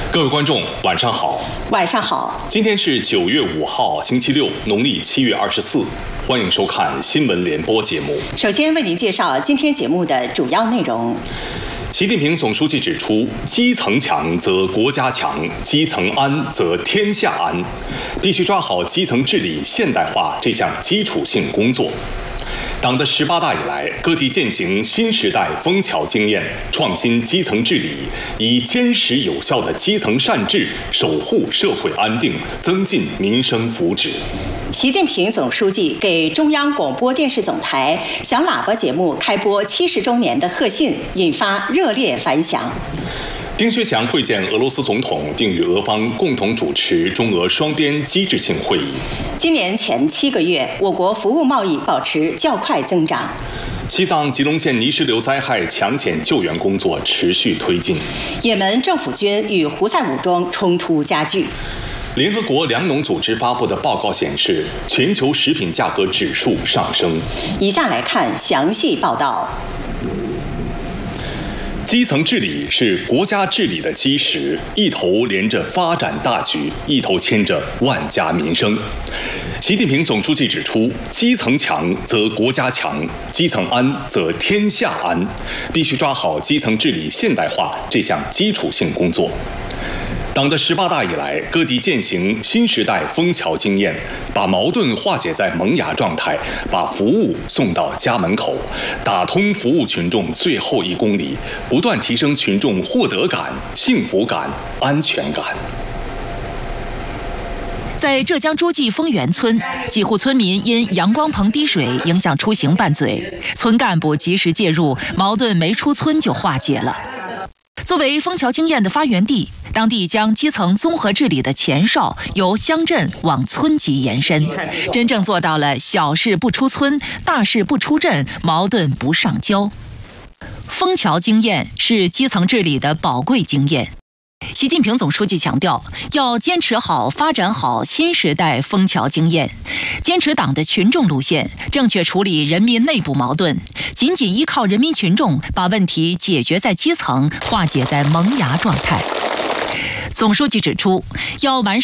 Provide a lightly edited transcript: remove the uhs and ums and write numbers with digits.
各位观众，晚上好。 晚上好。 今天是9月5号，星期六，农历7月24。欢迎收看新闻联播节目。 首先为您介绍今天节目的主要内容。 习近平总书记指出，基层强则国家强，基层安则天下安，必须抓好基层治理现代化这项基础性工作。党的18大以来，各地践行新时代枫桥经验，创新基层治理，以坚实有效的基层善治守护社会安定，增进民生福祉。 习近平总书记给中央广播电视总台响喇叭节目开播70周年的贺信，引发热烈反响。 丁薛祥会见俄罗斯总统，并与俄方共同主持中俄双边机制性会议。 今年前7个月，我国服务贸易保持较快增长。 西藏吉隆县泥石流灾害抢险救援工作持续推进。 也门政府军与胡塞武装冲突加剧。 联合国粮农组织发布的报告显示，全球食品价格指数上升。 以下来看详细报道。 基层治理是国家治理的基石，一头连着发展大局，一头牵着万家民生。习近平总书记指出，基层强则国家强，基层安则天下安，必须抓好基层治理现代化这项基础性工作。党的18大以来，各地践行新时代枫桥经验，把矛盾化解在萌芽状态，把服务送到家门口，打通服务群众最后1公里，不断提升群众获得感、幸福感、安全感。 在浙江诸暨丰源村，几户村民因阳光棚滴水影响出行拌嘴，村干部及时介入，矛盾没出村就化解了。作为枫桥经验的发源地，当地将基层综合治理的前哨由乡镇往村级延伸，真正做到了小事不出村，大事不出镇，矛盾不上交。枫桥经验是基层治理的宝贵经验。习近平总书记强调，要坚持好、发展好新时代枫桥经验，坚持党的群众路线，正确处理人民内部矛盾，紧紧依靠人民群众，把问题解决在基层，化解在萌芽状态。总书记指出，要完